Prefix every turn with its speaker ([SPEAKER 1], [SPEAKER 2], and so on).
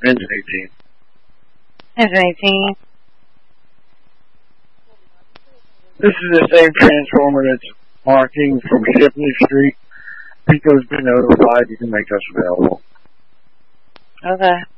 [SPEAKER 1] Engine 18.
[SPEAKER 2] Engine 18.
[SPEAKER 1] This is the same transformer that's marking from Shipley Street. Pico's been notified. You can make us available.
[SPEAKER 2] Okay.